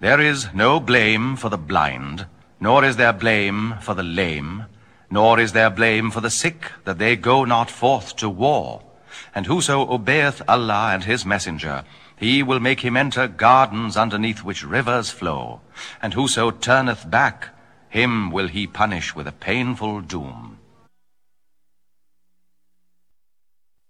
There is no blame for the blind, nor is there blame for the lame, nor is there blame for the sick, that they go not forth to war. And whoso obeyeth Allah and his messenger, he will make him enter gardens underneath which rivers flow. And whoso turneth back, him will he punish with a painful doom.